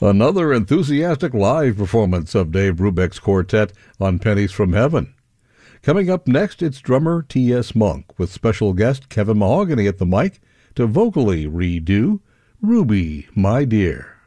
Another enthusiastic live performance of Dave Brubeck's quartet on Pennies from Heaven. Coming up next, it's drummer T.S. Monk with special guest Kevin Mahogany at the mic to vocally redo Ruby, My Dear.